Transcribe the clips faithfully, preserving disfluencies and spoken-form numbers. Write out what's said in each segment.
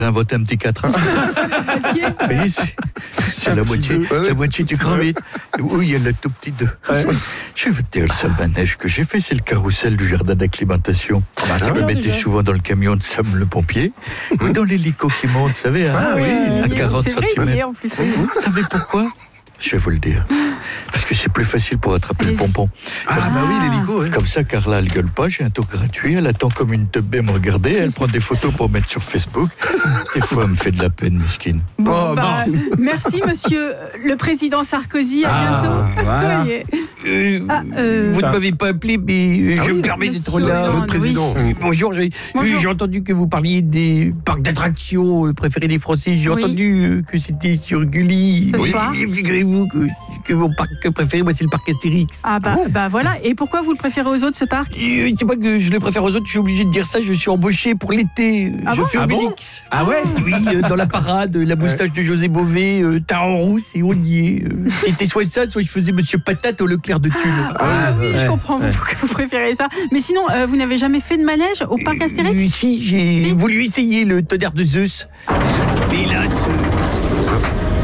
Inventer un petit quatre. Oui, c'est, c'est la moitié, deux. la moitié du grand vide. Oui, il y a le tout petit deux. Ouais. Je vais vous dire, le seul manège que j'ai fait, c'est le carrousel du jardin d'acclimatation. Ah bah, je me mettais déjà. souvent dans le camion de Sam le pompier, ou dans l'hélico qui monte, vous savez, hein, ah, oui, à quarante centimètres. Vous savez pourquoi ? Je vais vous le dire. Parce que c'est plus facile pour attraper le pompon. Ah, ah bah oui, l'hélico, ouais. Comme ça, Carla, elle gueule pas, j'ai un tour gratuit, elle attend comme une teubée me regarder, elle prend des photos pour mettre sur Facebook. Des fois, elle me fait de la peine, mesquine. Bon, oh, bah, merci, monsieur le président Sarkozy, à ah, bientôt. Voilà. euh, ah, euh... Vous ne m'avez pas appelé, mais ah, je oui, me permets d'être là. Notre président. Oui. Bonjour, j'ai, Bonjour, j'ai entendu que vous parliez des parcs d'attractions préférés des Français. J'ai oui. entendu que c'était sur Gulli. Oui. Figurez-vous que, que mon parc préféré, moi, c'est le parc Astérix. Ah bah, oh. bah voilà. Et pourquoi vous le préférez aux autres, ce parc ? euh, C'est pas que je le préfère aux autres, je suis obligé de dire ça. Je suis embauché pour l'été. Ah je bon fais ah Obélix. Bon ah ouais Oui, euh, dans la parade, la moustache ouais. de José Bové, euh, Taran Rousse et on y est. Euh, C'était soit ça, soit je faisais Monsieur Patate au Leclerc de Tulle. Ah, ah oui, ouais. je comprends ouais. pourquoi vous préférez ça. Mais sinon, euh, vous n'avez jamais fait de manège au parc Astérix ? euh, Si, j'ai si. voulu essayer le tonnerre de Zeus. Mais hélas... Euh...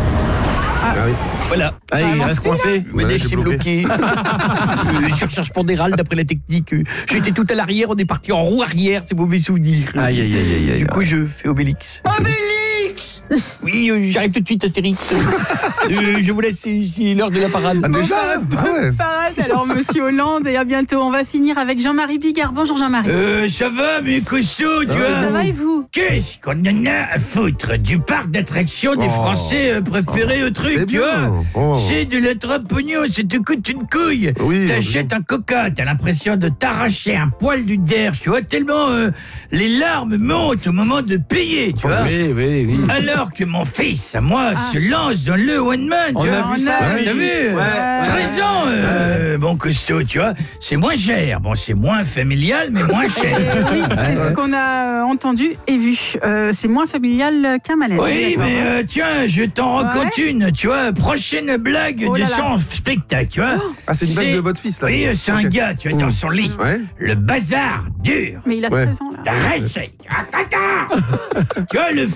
Ah oui. Voilà. Ah, il reste coincé. Le manège s'est bloqué. euh, surcharge pondérale d'après la technique. J'étais tout à l'arrière, on est parti en roue arrière, c'est mauvais souvenir. Aïe, aïe, aïe, aïe. Du coup, je fais Obélix. Obélix Oui, euh, j'arrive tout de suite, Astérix. euh, je vous laisse, c'est, c'est l'heure de la parade. Ah, déjà ah ouais. Parade, alors, monsieur Hollande, et à bientôt. On va finir avec Jean-Marie Bigard. Bonjour, Jean-Marie. Euh, ça va, mes costauds, tu vois. Ça va et vous ? Qu'est-ce qu'on en a à foutre du parc d'attractions des oh. Français euh, préférés oh. au truc, c'est tu bien. vois oh. C'est de l'attrape-pognon, ça te coûte une couille. Oui, T'achètes oui. un coca, t'as l'impression de t'arracher un poil du derche, tu vois, tellement euh, les larmes montent au moment de payer, tu oh, vois. Oui, oui, oui. Alors que mon fils, à moi, ah. se lance dans le one man, on tu a vois. vu ça, ouais, t'as vu ouais. treize ans, euh, ouais. bon costaud, tu vois, c'est moins cher. Bon, c'est moins familial, mais moins cher. Et oui, c'est ouais. ce qu'on a entendu et vu. Euh, c'est moins familial qu'un manège. Oui, mais euh, tiens, je t'en raconte ouais. une, tu vois, prochaine blague oh de son spectacle, tu vois. Ah, c'est une blague de votre fils, là. Oui, c'est okay. un gars, tu vois, dans son lit. Ouais. Le bazar dur. Mais il a ouais. treize ans, là. T'arrêtes, tu vois, le